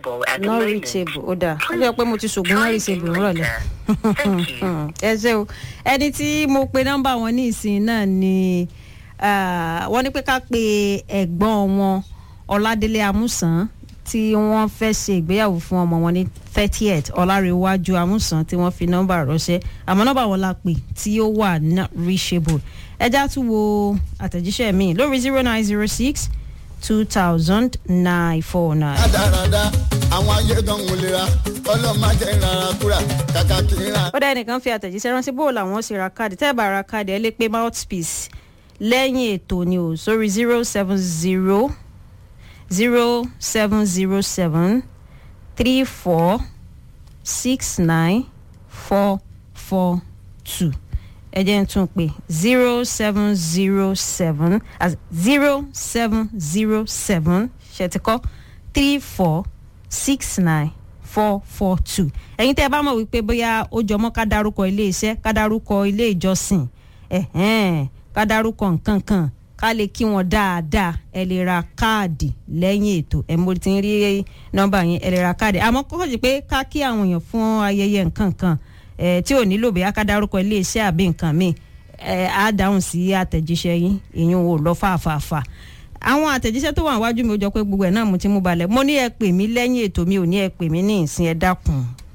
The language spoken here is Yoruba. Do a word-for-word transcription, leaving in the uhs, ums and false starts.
reachable at the not moment. reachable ó dáa ó jẹ́ pé mo ti ṣògùn not reachable rọ̀lẹ́ ẹ ṣe o ẹni tí mo pe nọ́mbà wọn ní ìsìn náà ni wọ́n ní pé ká pe ẹ̀gbọ́n wọn Ọládélé Amúsàn tí wọ́n fẹ́ ṣe ìgbéyàwó fún ọmọ wọn ní thirtieth Ọlárẹ̀wájú Amúsàn tí wọ́n fi nọ́mbà ránṣẹ́ àmọ́ nọ́mbà wọn la pè tí ó wà not reachable ẹjá tún wo àtẹ̀jíṣẹ́ mi lórí zero nine zero six two thousand nine four nine. dáadáa àwọn ayédọ̀hún lè ra ọlọ́mọdé ìrara kúrà kàkà kí n ra. ó dá ẹnìkan fi àtẹ̀jíṣẹ́ ránṣẹ́ bó làwọn ṣe ra káàdì tẹ́ ẹ bá ra káàdì ẹ lè pe mouthpiece lẹ́yìn ètò ni o sórí zero seven zero zero seven zero seven three four six nine four four two ẹ jẹ́ n tún pé zero seven zero seven as zero seven zero seven ṣètìkọ́ three four six nine four four two ẹ̀yin tẹ́ ẹ bá mọ̀ wípé bóyá ó jọmọ́ ká dárúkọ ilé iṣẹ́ ká dárúkọ ilé ìjọsìn ẹ̀hẹ́n ká dárúkọ nǹkan kan ká lè kí wọn dáadáa ẹ lè ra káàdì lẹ́yìn ètò ẹ mo ti ń rí nọ́mbà yẹn ẹ lè ra káàdì àmọ́ kọ́kọ́ jẹ́ pé ká kí àwọn èèyàn fún ayẹyẹ nǹkan kan ẹ tí ò nílò bóyá ká dárúkọ ilé iṣẹ́ àbí nǹkan míì ẹ á dáhùn sí àtẹ̀jíṣẹ́ yín èyí ò lọ fàáfàáfà àwọn àtẹ̀jíṣẹ́ tó wà níwájú mi ó jọ pé gbogbo ẹ̀ náà mo ti mú balẹ̀ mo ní ẹ pè mí lẹ́yìn ètò mi ò ní ẹ pè mí ní ìsìn ẹ dákun